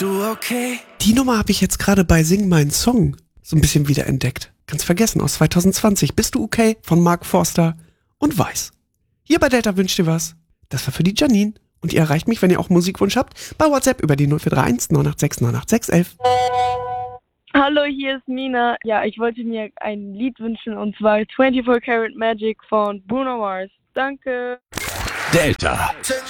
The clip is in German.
du okay? Die Nummer habe ich jetzt gerade bei Sing meinen Song so ein bisschen wiederentdeckt. Ganz vergessen, aus 2020. Bist du okay? Von Mark Forster und Weiß. Hier bei Delta wünscht ihr was. Das war für die Janine. Und ihr erreicht mich, wenn ihr auch Musikwunsch habt, bei WhatsApp über die 0431 986 986 11. Hallo, hier ist Nina. Ja, ich wollte mir ein Lied wünschen und zwar 24 Karat Magic von Bruno Mars. Danke. Delta.